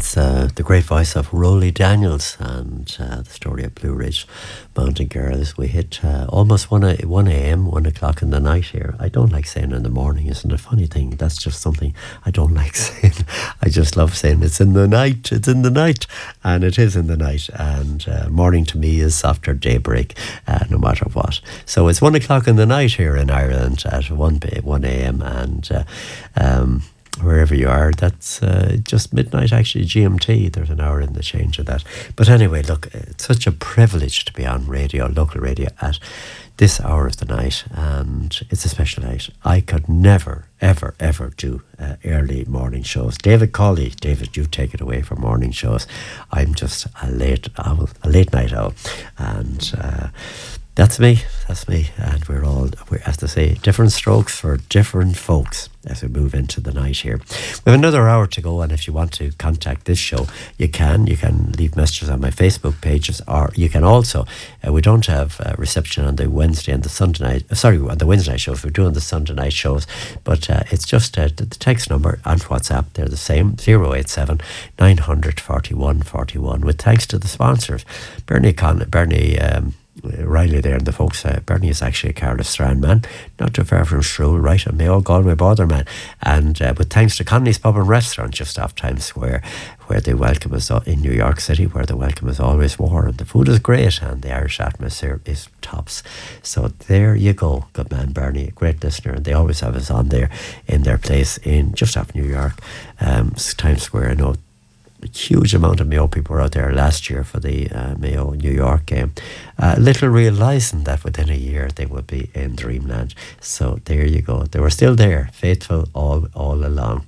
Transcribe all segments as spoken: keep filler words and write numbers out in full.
That's uh, the great voice of Rolly Daniels and uh, the story of Blue Ridge Mountain Girls. We hit uh, almost one a.m., one o'clock in the night here. I don't like saying in the morning, isn't it a funny thing? That's just something I don't like saying. I just love saying it's in the night, it's in the night, and it is in the night. And uh, morning to me is after daybreak, uh, no matter what. So it's one o'clock in the night here in Ireland at one a.m. and uh, um, wherever you are, that's uh, just midnight actually, G M T. There's an hour in the change of that. But anyway, look, it's such a privilege to be on radio, local radio, at this hour of the night, and it's a special night. I could never, ever, ever do uh, early morning shows. David Cawley, David, you take it away for morning shows. I'm just a late owl, a late night owl, and uh, that's me, that's me, and we're all, we're, as they say, different strokes for different folks as we move into the night here. We have another hour to go, and if you want to contact this show, you can. You can leave messages on my Facebook pages, or you can also, uh, we don't have uh, reception on the Wednesday and the Sunday night, uh, sorry, on the Wednesday night shows, we're doing the Sunday night shows, but uh, it's just uh, the text number and WhatsApp, they're the same, zero eight seven, nine hundred, forty-one, forty-one, with thanks to the sponsors, Bernie Con- Bernie um, Riley there and the folks. uh, Bernie is actually a Cardiff Strand man, not too far from Shrewell, right on Mayo, Galway border man, and uh, with thanks to Conley's Pub and Restaurant just off Times Square, where they welcome us in New York City, where the welcome is always warm and the food is great and the Irish atmosphere is tops. So there you go, good man Bernie, a great listener, and they always have us on there in their place in just off New York, um, Times Square. I know a huge amount of Mayo people were out there last year for the uh, Mayo New York game, uh, little realising that within a year they would be in Dreamland. So there you go, they were still there, faithful all all along.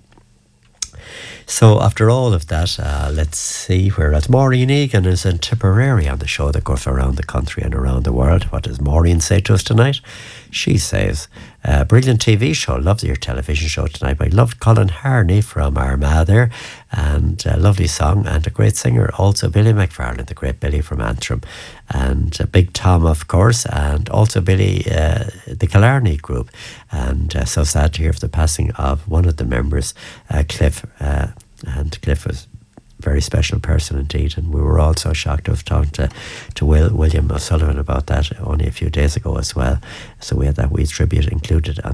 So after all of that, uh, let's see, we're at Maureen Egan is in Tipperary on the show that goes around the country and around the world. What does Maureen say to us tonight? She says, uh, brilliant T V show, loved your television show tonight. I loved Colin Harney from Armagh there, and a lovely song, and a great singer also, Billy McFarlane, the great Billy from Antrim, and uh, Big Tom of course, and also Billy, uh, the Killarney group. And uh, so sad to hear of the passing of one of the members, uh, Cliff, uh, and Cliff was a very special person indeed, and we were all so shocked to have talked to, to Will, William O'Sullivan about that only a few days ago as well. So we had that wee tribute included on